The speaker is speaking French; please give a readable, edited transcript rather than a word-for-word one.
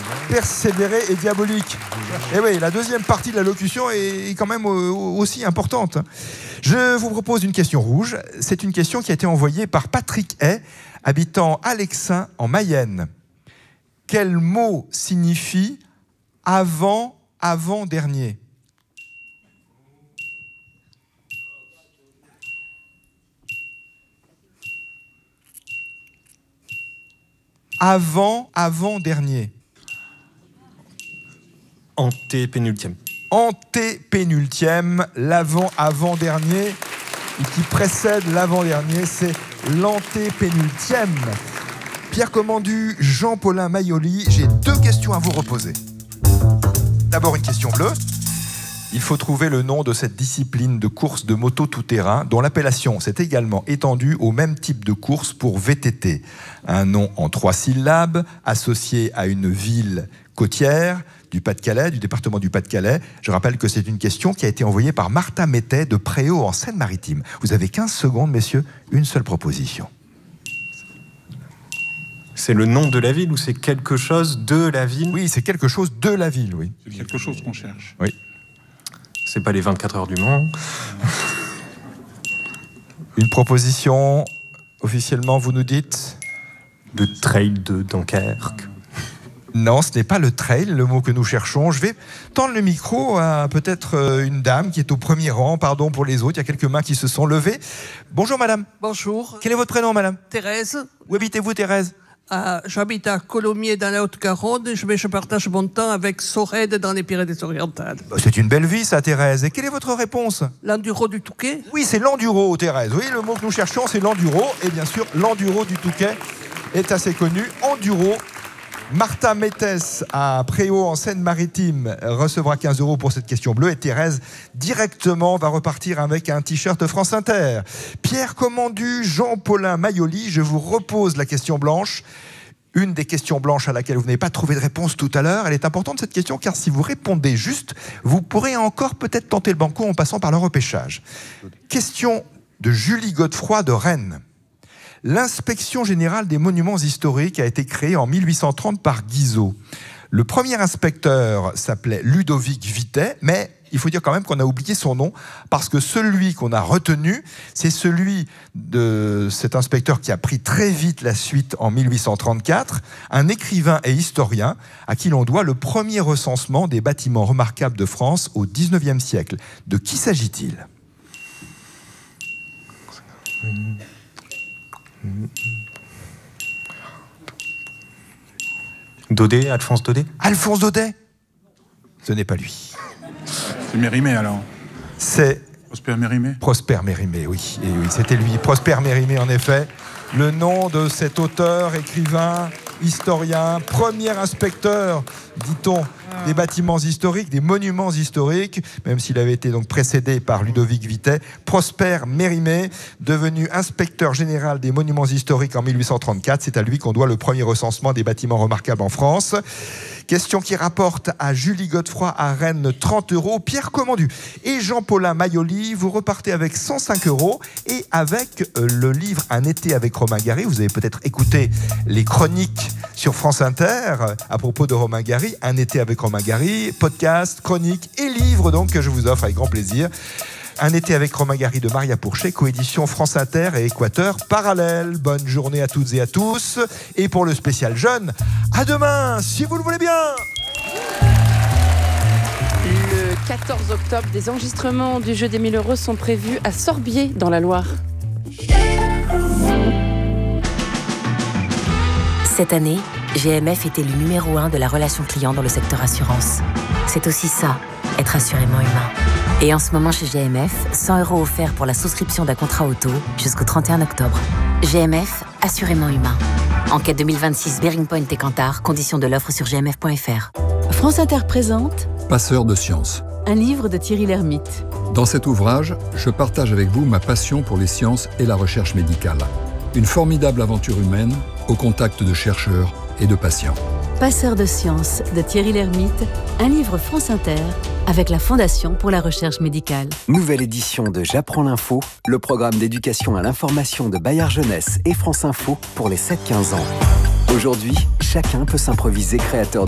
Persévérer est diabolique. Et oui, la deuxième partie de la locution est quand même aussi importante. Je vous propose une question rouge. C'est une question qui a été envoyée par Patrick Hay, habitant Alexin en Mayenne. Quel mot signifie avant-dernier ? Avant-dernier. Antépénultième. Antépénultième, l'avant-avant-dernier, et qui précède l'avant-dernier, c'est l'antépénultième. Pierre Commandu, Jean-Paulin Mayoli, j'ai 2 questions à vous reposer. D'abord une question bleue. Il faut trouver le nom de cette discipline de course de moto tout-terrain dont l'appellation s'est également étendue au même type de course pour VTT. Un nom en 3 syllabes, associé à une ville côtière du Pas-de-Calais, du département du Pas-de-Calais. Je rappelle que c'est une question qui a été envoyée par Martha Mettet de Préaux en Seine-Maritime. Vous avez 15 secondes, messieurs, une seule proposition. C'est le nom de la ville ou c'est quelque chose de la ville ? Oui, c'est quelque chose de la ville, oui. C'est quelque chose qu'on cherche. Oui. C'est pas les 24 heures du Mans. Une proposition, officiellement, vous nous dites ? Le trail de Dunkerque. Non, ce n'est pas le trail, le mot que nous cherchons. Je vais tendre le micro à peut-être une dame qui est au premier rang. Pardon pour les autres, il y a quelques mains qui se sont levées. Bonjour madame. Bonjour. Quel est votre prénom madame ? Thérèse. Où habitez-vous Thérèse ? J'habite à Colomiers dans la Haute-Garonne, mais je partage mon temps avec Sorède dans les Pyrénées-Orientales. C'est une belle vie ça Thérèse. Et quelle est votre réponse ? L'enduro du Touquet ? Oui, c'est l'enduro Thérèse. Oui, le mot que nous cherchons c'est l'enduro. Et bien sûr, l'enduro du Touquet est assez connu. Enduro. Martha Mettès à Préaux en Seine-Maritime recevra 15 € pour cette question bleue et Thérèse directement va repartir avec un t-shirt France Inter. Pierre Commandu, Jean-Paulin Mayoli, je vous repose la question blanche. Une des questions blanches à laquelle vous n'avez pas trouvé de réponse tout à l'heure. Elle est importante cette question car si vous répondez juste, vous pourrez encore peut-être tenter le banco en passant par le repêchage. Question de Julie Godefroy de Rennes. L'inspection générale des monuments historiques a été créée en 1830 par Guizot. Le premier inspecteur s'appelait Ludovic Vitet, mais il faut dire quand même qu'on a oublié son nom, parce que celui qu'on a retenu, c'est celui de cet inspecteur qui a pris très vite la suite en 1834, un écrivain et historien à qui l'on doit le premier recensement des bâtiments remarquables de France au XIXe siècle. De qui s'agit-il ? Daudet, Alphonse Daudet ? Alphonse Daudet ? Ce n'est pas lui. C'est Mérimée alors. C'est Prosper Mérimée. Prosper Mérimée, oui. Et oui, c'était lui. Prosper Mérimée, en effet. Le nom de cet auteur, écrivain, historien, premier inspecteur, dit-on, des bâtiments historiques, des monuments historiques, même s'il avait été donc précédé par Ludovic Vitet. Prosper Mérimée, devenu inspecteur général des monuments historiques en 1834. C'est à lui qu'on doit le premier recensement des bâtiments remarquables en France. Question qui rapporte à Julie Godefroy à Rennes 30 €. Pierre Commandu et Jean-Paulin Mayoli, vous repartez avec 105 € et avec le livre Un été avec Romain Gary. Vous avez peut-être écouté les chroniques sur France Inter à propos de Romain Gary. Un été avec Romain Gary, podcast, chronique et livre donc que je vous offre avec grand plaisir. Un été avec Romain Gary de Maria Pourchet, coédition France Inter et Équateur Parallèle. Bonne journée à toutes et à tous. Et pour le spécial jeune, à demain, si vous le voulez bien. Le 14 octobre, des enregistrements du jeu des 1000 € sont prévus à Sorbier, dans la Loire. Cette année, GMF était le numéro 1 de la relation client dans le secteur assurance. C'est aussi ça, être assurément humain. Et en ce moment chez GMF, 100 € offerts pour la souscription d'un contrat auto jusqu'au 31 octobre. GMF, assurément humain. Enquête 2026 Bearing Point et Kantar, conditions de l'offre sur gmf.fr. France Inter présente Passeur de sciences. Un livre de Thierry Lhermitte. Dans cet ouvrage, je partage avec vous ma passion pour les sciences et la recherche médicale. Une formidable aventure humaine au contact de chercheurs et de patients. Passeur de sciences de Thierry Lhermitte, un livre France Inter avec la Fondation pour la recherche médicale. Nouvelle édition de J'apprends l'info, le programme d'éducation à l'information de Bayard Jeunesse et France Info pour les 7-15 ans. Aujourd'hui, chacun peut s'improviser créateur